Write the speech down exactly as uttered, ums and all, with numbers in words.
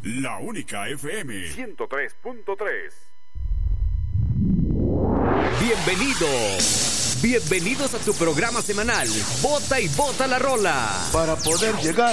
la única F M ciento tres punto tres. Bienvenidos. Bienvenidos a tu programa semanal, Bota y Bota la Rola. Para poder llegar